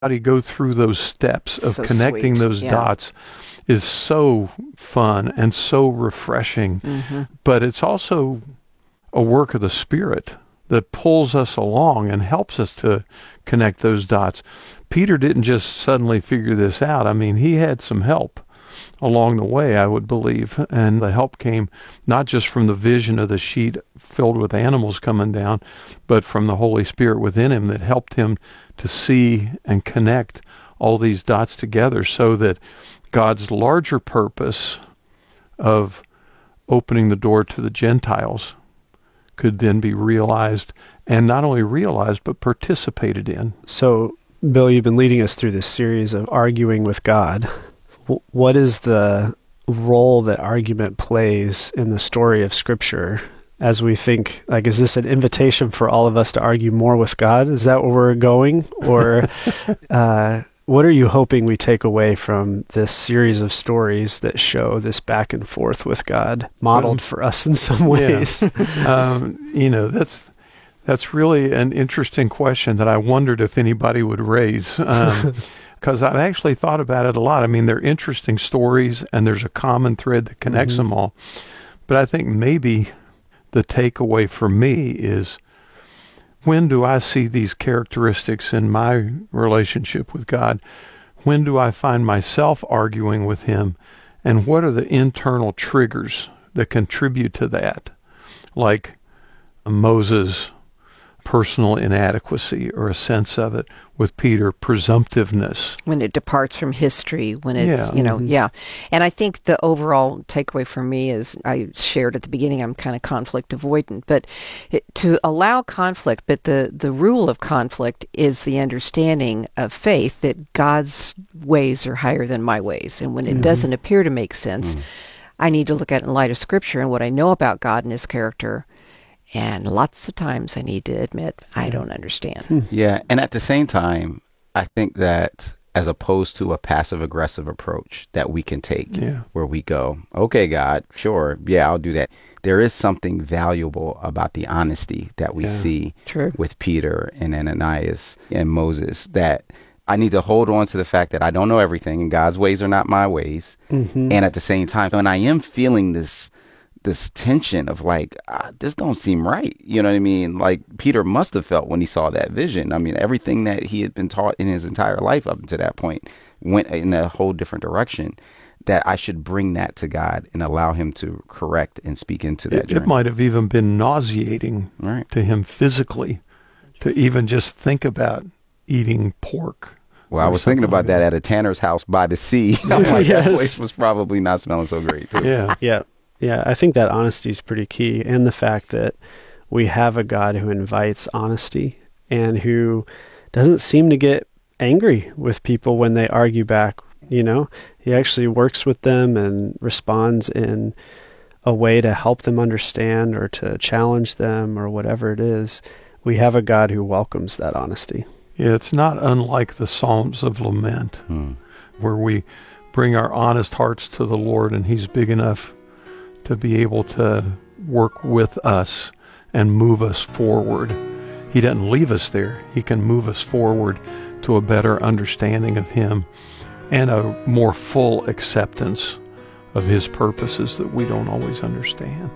how do you go through those steps of So connecting sweet. those Yeah. dots is so fun and so refreshing. But it's also a work of the Spirit that pulls us along and helps us to connect those dots. Peter didn't just suddenly figure this out. I mean, he had some help along the way, I would believe. And the help came not just from the vision of the sheet filled with animals coming down, but from the Holy Spirit within him that helped him to see and connect all these dots together so that God's larger purpose of opening the door to the Gentiles could then be realized, and not only realized, but participated in. So, Bill, you've been leading us through this series of arguing with God. What is the role that argument plays in the story of Scripture as we think, like, is this an invitation for all of us to argue more with God? Is that where we're going? Or what are you hoping we take away from this series of stories that show this back and forth with God modeled for us in some ways? Yeah. That's really an interesting question that I wondered if anybody would raise. Because I've actually thought about it a lot. I mean, they're interesting stories, and there's a common thread that connects them all. But I think maybe the takeaway for me is, when do I see these characteristics in my relationship with God? When do I find myself arguing with him? And what are the internal triggers that contribute to that? Like Moses' personal inadequacy, or a sense of it. With Peter, presumptiveness. When it departs from history, when it's, Yeah. And I think the overall takeaway for me is, I shared at the beginning, I'm kind of conflict avoidant, but to allow conflict, but the rule of conflict is the understanding of faith that God's ways are higher than my ways. And when it doesn't appear to make sense, I need to look at it in light of Scripture and what I know about God and his character. And lots of times I need to admit I don't understand. Yeah, and at the same time, I think that as opposed to a passive-aggressive approach that we can take, where we go, okay, God, sure, yeah, I'll do that. There is something valuable about the honesty that we see with Peter and Ananias and Moses, that I need to hold on to the fact that I don't know everything, and God's ways are not my ways. And at the same time, when I am feeling this tension of like, this don't seem right. You know what I mean? Like Peter must have felt when he saw that vision. I mean, everything that he had been taught in his entire life up to that point went in a whole different direction, that I should bring that to God and allow him to correct and speak into that journey. It might have even been nauseating to him physically to even just think about eating pork. Well, I was thinking about that at a tanner's house by the sea. I'm like, that place was probably not smelling so great too. Yeah, I think that honesty is pretty key, and the fact that we have a God who invites honesty and who doesn't seem to get angry with people when they argue back. You know, he actually works with them and responds in a way to help them understand or to challenge them or whatever it is. We have a God who welcomes that honesty. Yeah, it's not unlike the Psalms of Lament, where we bring our honest hearts to the Lord, and he's big enough to be able to work with us and move us forward. He doesn't leave us there. He can move us forward to a better understanding of him and a more full acceptance of his purposes that we don't always understand.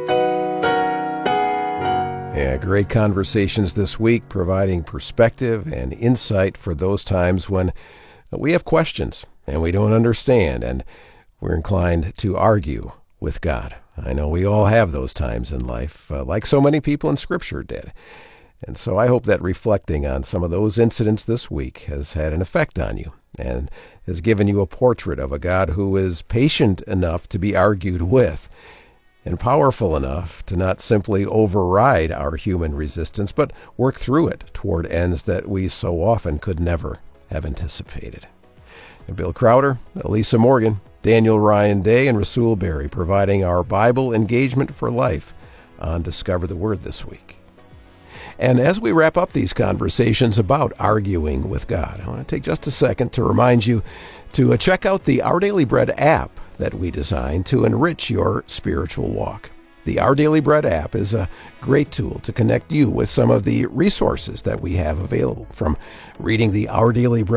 Yeah, great conversations this week, providing perspective and insight for those times when we have questions and we don't understand and we're inclined to argue with God. I know we all have those times in life, like so many people in Scripture did. And so I hope that reflecting on some of those incidents this week has had an effect on you and has given you a portrait of a God who is patient enough to be argued with and powerful enough to not simply override our human resistance, but work through it toward ends that we so often could never have anticipated. And Bill Crowder, Elisa Morgan, Daniel Ryan Day, and Rasul Berry providing our Bible engagement for life on Discover the Word this week. And as we wrap up these conversations about arguing with God, I want to take just a second to remind you to check out the Our Daily Bread app that we designed to enrich your spiritual walk. The Our Daily Bread app is a great tool to connect you with some of the resources that we have available, from reading the Our Daily Bread